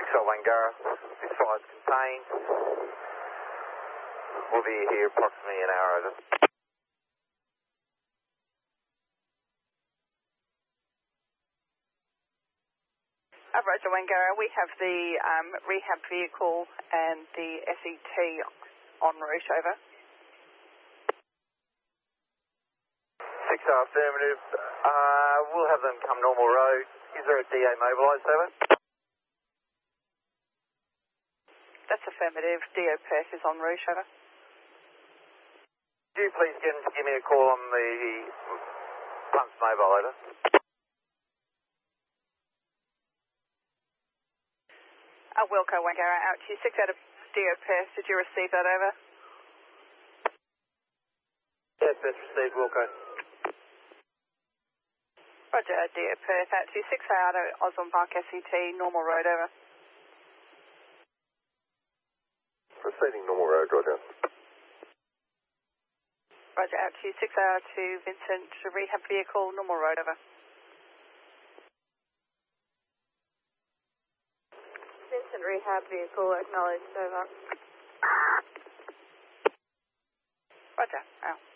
Wangara, this fire is contained. We'll be here approximately an hour over. Roger Wangara, we have the rehab vehicle and the SET en route, over. 6 affirmative. We'll have them come normal road. Is there a DA mobilised, over? That's affirmative. DO Perth is en route, over. Could you please get them to give me a call on the pumps mobile, over? Wilco Wangara, out to you. 6 out of DO Perth. Did you receive that, over? Yes, Perth received, Wilco. Roger, DO Perth, out to you. 6 out of Osborne Park SET, normal road, over. Proceeding normal road, Roger. Roger, out to you. 6 out to Vincent, rehab vehicle, normal road, over. Vincent, rehab vehicle, acknowledged, over. Roger, out.